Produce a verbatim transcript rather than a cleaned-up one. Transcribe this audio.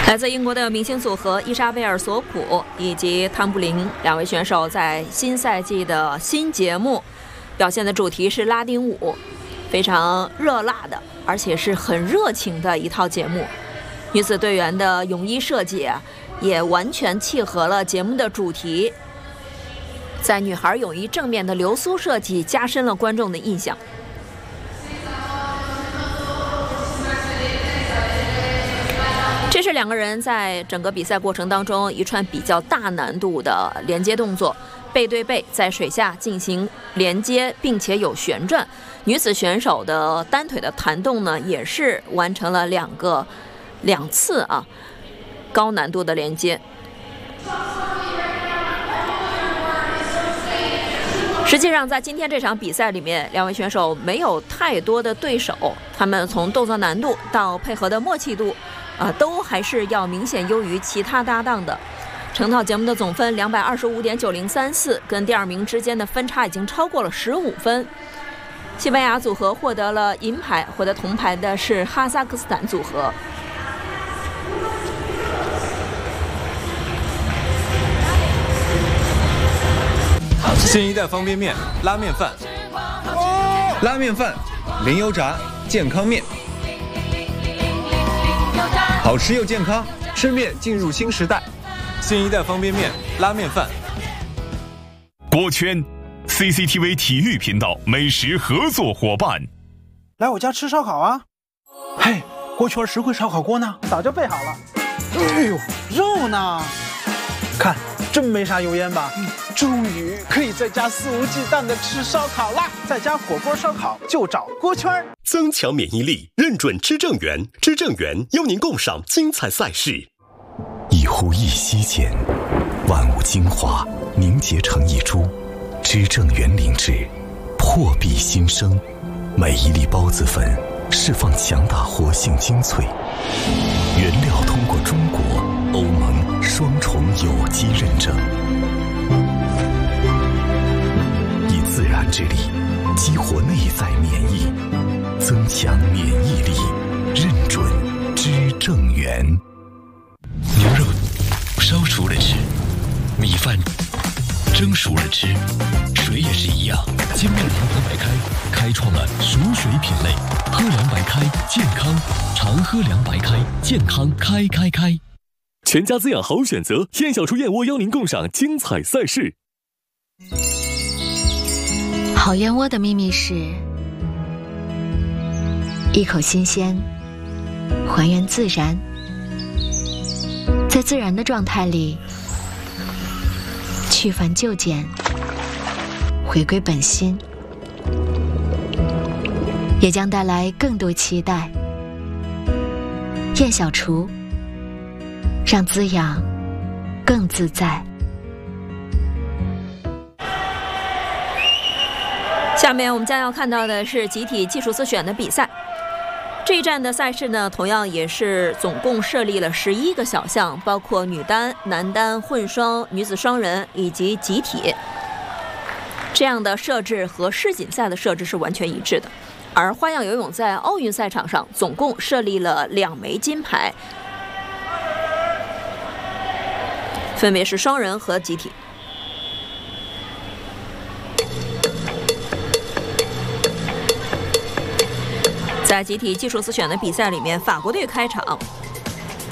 来自英国的明星组合伊莎贝尔·索普以及汤布林两位选手在新赛季的新节目表现的主题是拉丁舞，非常热辣的，而且是很热情的一套节目。女子队员的泳衣设计啊，也完全契合了节目的主题，在女孩泳衣正面的流苏设计加深了观众的印象。这是两个人在整个比赛过程当中一串比较大难度的连接动作，背对背在水下进行连接，并且有旋转。女子选手的单腿的弹动呢，也是完成了两个两次啊高难度的连接。实际上在今天这场比赛里面，两位选手没有太多的对手，他们从动作难度到配合的默契度啊，都还是要明显优于其他搭档的。成套节目的总分两百二十五点九零三四，跟第二名之间的分差已经超过了十五分。西班牙组合获得了银牌，获得铜牌的是哈萨克斯坦组合。 新一代方便面拉面饭， 拉面饭零油炸健康面，好吃又健康，吃面进入新时代。 新一代方便面拉面饭。 锅圈 C C T V 体育频道美食合作伙伴， 来我家吃烧烤啊！嘿，锅圈实惠烧烤锅呢？早就备好了。哎呦，肉呢？看，真没啥油烟吧？嗯，终于可以在家肆无忌惮的吃烧烤啦！在家火锅烧烤就找锅圈。 增强免疫力，认准知正源，知正源邀您共赏精彩赛事。 一呼一吸间，万物精华凝结成一株，知正源灵芝破壁新生，每一粒孢子粉释放强大活性精粹，原料通过中国、欧盟双重有机认证，以自然之力激活内在免疫，增强免疫力，认准知正源。 牛肉烧熟了吃，米饭蒸熟了吃，水也是一样。精酿联合白开开创了熟水品类，喝凉白开健康，常喝凉白开健康开开开。 全家滋养好选择，燕小厨燕窝邀您共赏精彩赛事。 好燕窝的秘密是一口新鲜，还原自然，在自然的状态里去繁就简，回归本心，也将带来更多期待。燕小厨，让滋养更自在。 下面我们将要看到的是集体技术自选的比赛。这一站的赛事呢，同样也是总共设立了十一个小项，包括女单、男单、混双、女子双人以及集体。这样的设置和世锦赛的设置是完全一致的。而花样游泳在奥运赛场上总共设立了两枚金牌，分别是双人和集体。在集体技术自选的比赛里面，法国队开场，